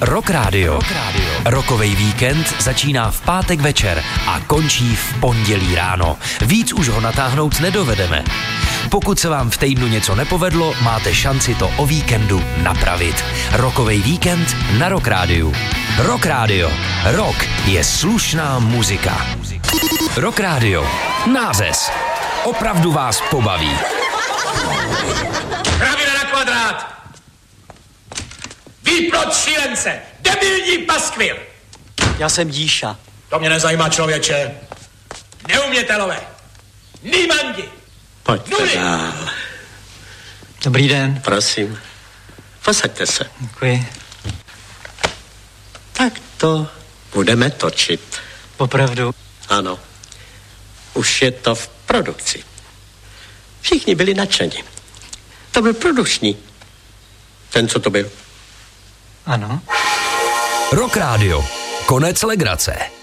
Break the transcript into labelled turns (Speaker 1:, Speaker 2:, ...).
Speaker 1: Rock Radio. Rokovej víkend začíná v pátek večer a končí v pondělí ráno. Víc už ho natáhnout nedovedeme. Pokud se vám v týdnu něco nepovedlo, máte šanci to o víkendu napravit. Rokovej víkend na Rock Radio. Rock Radio. Rock je slušná muzika. Rock Radio. Nářez. Opravdu vás pobaví.
Speaker 2: Kravina na kvadrát! Výplod šílence! Debilní paskvil!
Speaker 3: Já jsem Díša.
Speaker 2: To mě nezajímá, člověče. Neumětelové. Nýmandi.
Speaker 4: Pojďte dál.
Speaker 3: Dobrý den.
Speaker 4: Prosím. Posaďte se.
Speaker 3: Děkuji.
Speaker 4: Tak to budeme točit.
Speaker 3: Opravdu.
Speaker 4: Ano. Už je to v produkci. Všichni byli nadšeni. To byl produkční. Ten, co to byl.
Speaker 3: Ano.
Speaker 1: Rock Radio. Konec legrace.